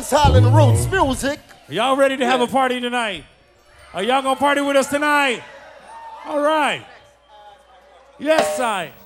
dancehall and roots music. Are y'all ready to have a party tonight? Are y'all gonna party with us tonight? All right. Yes, I.